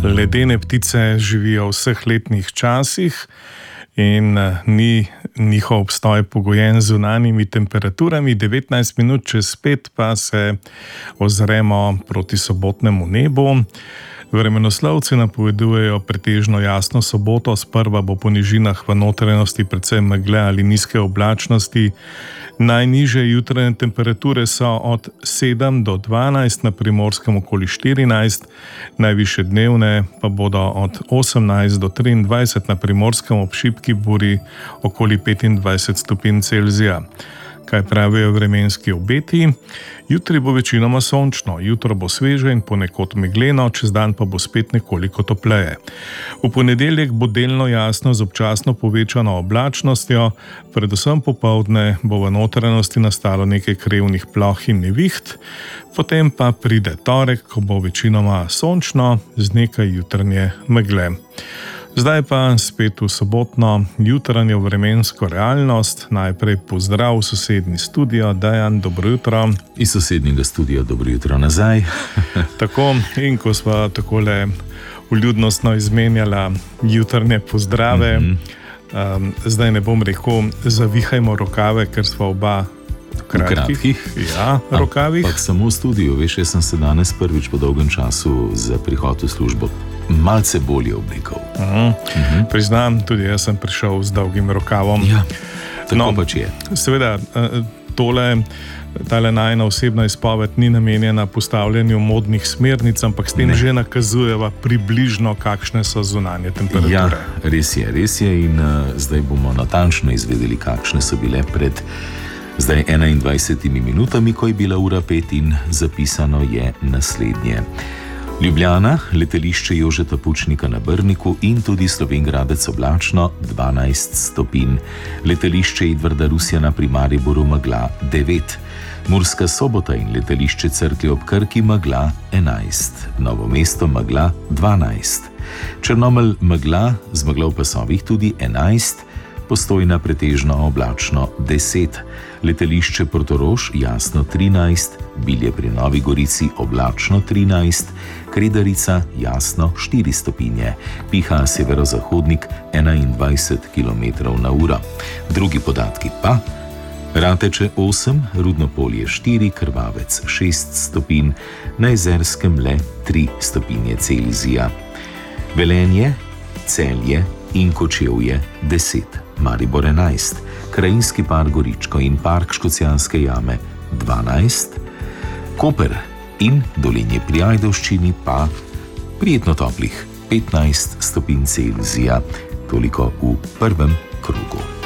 Ledene ptice živijo v vseh letnih časih in ni njihov obstoj pogojen z zunanjimi temperaturami. 19 minut čez 5 pa se ozremo proti sobotnemu nebu. Vremenoslovci napovedujejo pretežno jasno soboto, sprva bo po nižinah v notranjosti predvsem megle ali nizke oblačnosti. Najnižje jutranje temperature so od 7 do 12, na Primorskem okoli 14, najvišje dnevne pa bodo od 18 do 23, na Primorskem ob šibki buri okoli 25 stopinj Celzija. Kaj pravijo vremenski obeti? Jutri bo večinoma sončno, jutro bo sveže in ponekod megleno, čez dan pa bo spet nekoliko topleje. V ponedeljek bo delno jasno z občasno povečano oblačnostjo, predvsem popoldne bo v notranjosti nastalo nekaj krevnih ploh in neviht, potem pa pride torek, ko bo večinoma sončno z nekaj jutranje megle. Zdaj pa spet v sobotno jutranjo vremensko realnost. Najprej pozdrav v sosednji studio. Dejan, dobro jutro. Iz sosednjega studia dobro jutro nazaj. Tako, in ko smo takole vljudnostno izmenjala jutranje pozdrave, zdaj ne bom rekel, zavihajmo rokave, ker smo oba kratkih. Ja, rokavih. Ampak samo v studiu, veš, jaz sem se danes prvič po dolgem času za prihod v službo malce bolje oblekel. Priznam, tudi jaz sem prišel z dolgim rokavom. Ja, tako pač je. Seveda, tale najina osebna izpoved ni namenjena postavljanju modnih smernic, ampak s tem že nakazujeva približno, kakšne so zunanje temperature. Ja, res je in zdaj bomo natančno izvedeli, kakšne so bile pred zdaj 21 minutami, ko je bila ura 5 in zapisano je naslednje. Ljubljana, letališče Jožeta Pučnika na Brniku in tudi Slovenj Gradec oblačno 12 stopinj. Letališče Edvarda Rusjana pri Mariboru megla 9. Murska Sobota in letališče Cerklje ob Krki megla 11. Novo mesto megla 12. Črnomelj megla z meglo v pasovih tudi 11. Postojna pretežno oblačno 10. Letališče Portorož jasno 13, Bilje pri Novi Gorici oblačno 13, Kredarica jasno 4 stopinje, piha severozahodnik 21 km/h. Drugi podatki pa: Rateče 8, Rudnopolje 4, Krvavec 6 stopinj, na Jezerskem le 3 stopinje Celzija. Velenje, Celje in Kočevje 10, Maribor 11, Krajinski park Goričko in park Škocjanske jame 12, Koper in Dolenje pri Ajdovščini pa prijetno toplih 15 stopinj Celzija. Toliko v prvem krogu.